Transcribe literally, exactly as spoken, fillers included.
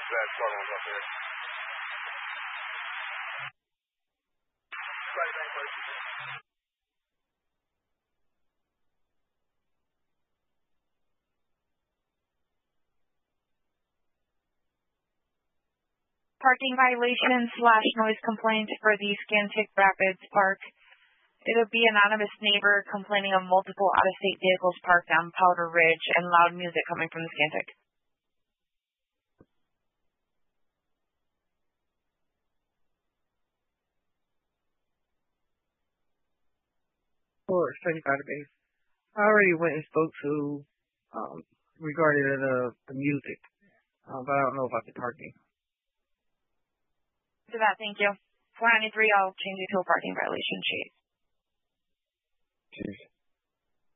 that struggle was up there. Right, thanks, buddy. Parking violation slash noise complaint for the Scantic Rapids Park. It'll be anonymous neighbor complaining of multiple out-of-state vehicles parked on Powder Ridge and loud music coming from the Scantic. For seventy-five base. I already went and spoke to um regarding the the music, uh, but I don't know about the parking. To that, thank you. four ninety-three, I'll change it to a parking violation sheet. Cheers.